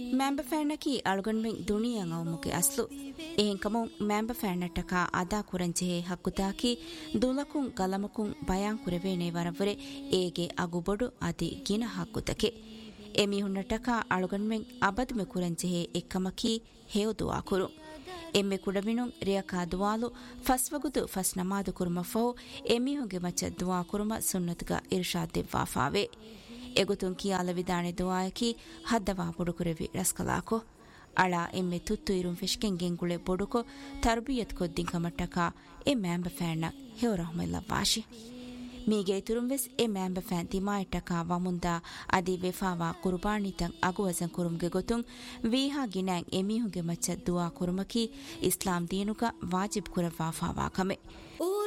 ಮ್ಯಾಂಬ ಫ್ಯಾನ್ನಕಿ ಅಳುಗಣ್ಮೆಂಗ್ ದುಣಿಯಂ ಅವಮುಗೆ ಅಸ್ಲು ಎಹೆನ್ ಕಮುಂ ಮ್ಯಾಂಬ ಫ್ಯಾನ್ನಟ್ಟಕ ಅದಾ ಕುರಂಜೆಹೆ ಹಕ್ಕುತಾಕಿ ದುಲಕುಂ ಗಲಮಕುಂ ಬಯಾನ್ ಕುರೆವೇನೆ ವರವರೆ ಏಗೆ ಅಗುಬೊಡು ಅದಿ ಗಿನ ಹಕ್ಕುತಕೆ ಎಮಿಹುನ್ನಟ್ಟಕ ಅಳುಗಣ್ಮೆಂಗ್ ಅಬದ್ಮೆ ಕುರಂಜೆಹೆ ಎಕ್ಕಮಕಿ ಹೇವು ದುವಾ ಕುರು ಎಮ್ಮೆ ಕುಡವಿನುಂ ರಿಯಕಾ ದುವಾಲು ಫಸ್ವಗುದು ಫಸ್ ನಮಾದು ಕುರುಮಫೌ ಎಮಿಹುಂಗೆ ಮಚ್ಚ ದುವಾ ಕುರುಮ ಸುನ್ನತ್ಗ ಇರ್ಷಾದ್ ದೆವ್ವಾಫಾವೆ ಎಗುತುಂ ಕಿಯಾಲ ವಿದಾಣೆ ದುವಾಯಕಿ ಹದ್ದವಾ ಬುಡುಕುರೆವಿ ರಸ್ಕಲಾಕೊ ಅಳ ಎಮ್ಮೆ ತುತ್ತು ಇರುಂ ಫೆಶ್ಕೆನ್ ಗೆಂಗುಳೆ ಬೊಡುಕೊ ತರ್ಬಿಯತ್ ಕೊದ್ದಿಂ ಕಮಟ್ಟಕ ಎ ಮ್ಯಾಂಬ ಫ್ಯಾನ್ನ ಹೇವ ರಹಮಲ್ಲ ವಾಶಿ ಮೀಗೆ ತುರುಂವೆಸ್ ಎ ಮ್ಯಾಂಬ ಫ್ಯಾನ್ ತಿಮಾಯಿಟ್ಟಕ ವಮುಂದ ಅದಿ ವೆಫಾವಾ ಕುರ್ಬಾನಿತಂ ಅಗುವಜನ್ ಕುರುಮ್ಗೆ ಗೊತುಂ ವೀಹಾ ಗಿನಾಂಗ್ ಎಮಿಹುಗೆ ಮಚ್ಚ ದುವಾ ಕುರುಮಕಿ ಇಸ್ಲಾಂ ದೀನುಗ ವಾಜಿಬ್ ಕುರವಾಫಾವಾ ಕಮೆ